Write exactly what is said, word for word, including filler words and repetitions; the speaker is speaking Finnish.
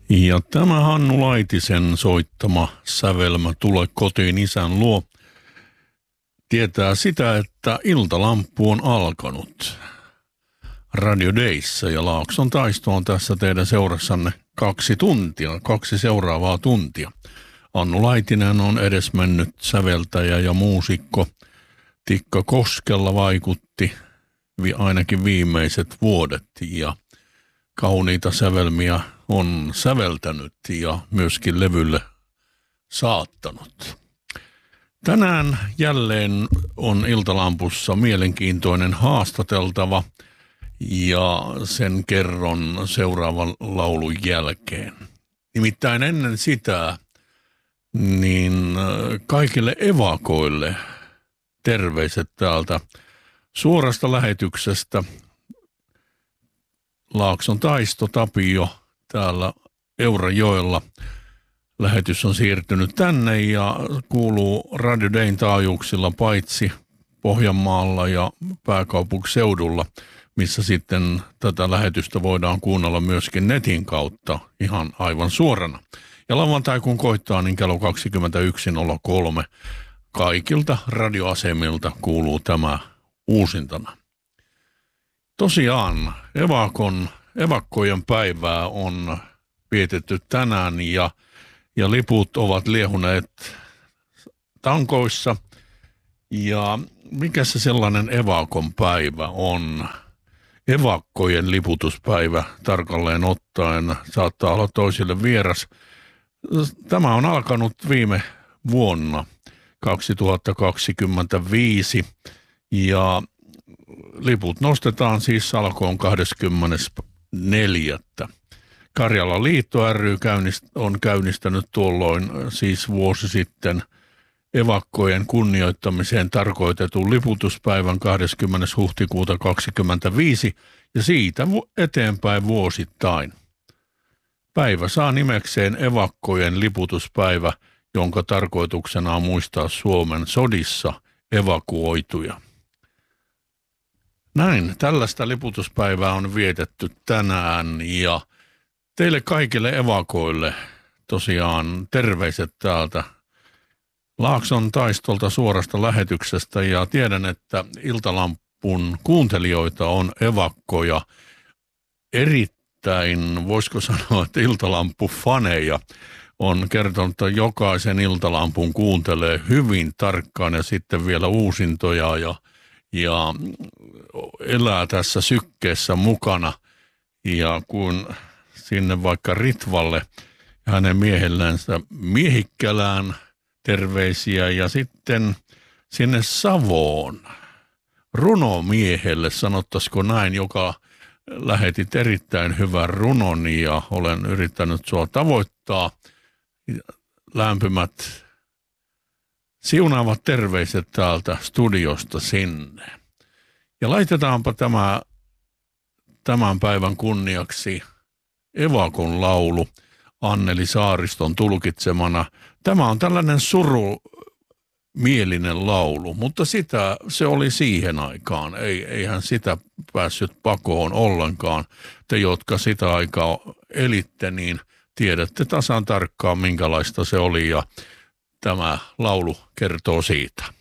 Ja tämä Hannu Laitisen soittama sävelmä Tule kotiin isän luo tietää sitä, että iltalamppu on alkanut Radio Dayssä ja Laakson taisto on tässä teidän seurassanne kaksi tuntia, kaksi seuraavaa tuntia. Hannu Laitinen on edesmennyt säveltäjä ja muusikko. Tikka Koskella vaikutti vi, ainakin viimeiset vuodet ja kauniita sävelmiä on säveltänyt ja myöskin levylle saattanut. Tänään jälleen on iltalampussa mielenkiintoinen haastateltava ja sen kerron seuraavan laulun jälkeen. Nimittäin ennen sitä niin kaikille evakoille terveiset täältä suorasta lähetyksestä. Laakson taisto Tapio täällä Eurajoella. Lähetys on siirtynyt tänne ja kuuluu Radio Dayn taajuuksilla paitsi Pohjanmaalla ja pääkaupunkiseudulla, missä sitten tätä lähetystä voidaan kuunnella myöskin netin kautta ihan aivan suorana. Ja lauantai kun koittaa, niin kello kaksikymmentäyksi nolla kolme kaikilta radioasemilta kuuluu tämä uusintana. Tosiaan evakon, evakkojen päivää on vietetty tänään ja, ja liput ovat liehuneet tankoissa. Ja mikä se sellainen evakon päivä on? Evakkojen liputuspäivä tarkalleen ottaen saattaa olla toisille vieras. Tämä on alkanut viime vuonna kaksituhattakaksikymmentäviisi ja liput nostetaan siis alkoon kahdeskymmenesneljäs Karjalan liitto ry on käynnistänyt tuolloin siis vuosi sitten evakkojen kunnioittamiseen tarkoitetun liputuspäivän kahdeskymmenes huhtikuuta kaksikymmentäviisi ja siitä eteenpäin vuosittain. Päivä saa nimekseen evakkojen liputuspäivä, jonka tarkoituksena on muistaa Suomen sodissa evakuoituja. Näin, tällaista liputuspäivää on vietetty tänään ja teille kaikille evakoille tosiaan terveiset täältä Laakson taistolta suorasta lähetyksestä ja tiedän, että iltalampun kuuntelijoita on evakkoja erittäin, voisiko sanoa, että iltalampufaneja on kertonut, että jokaisen iltalampun kuuntelee hyvin tarkkaan ja sitten vielä uusintoja ja, ja elää tässä sykkeessä mukana. Ja kun sinne vaikka Ritvalle ja hänen miehellänsä Miehikkälään terveisiä ja sitten sinne Savoon runomiehelle, sanottaisiko näin, joka lähetit erittäin hyvän runon ja olen yrittänyt sua tavoittaa. Lämpimät siunaavat terveiset täältä studiosta sinne. Ja laitetaanpa tämä tämän päivän kunniaksi evakon laulu Anneli Saariston tulkitsemana. Tämä on tällainen surumielinen laulu, mutta sitä se oli siihen aikaan. Ei, eihän sitä päässyt pakoon ollenkaan. Te, jotka sitä aikaa elitte, niin tiedätte tasan tarkkaan, minkälaista se oli ja tämä laulu kertoo siitä.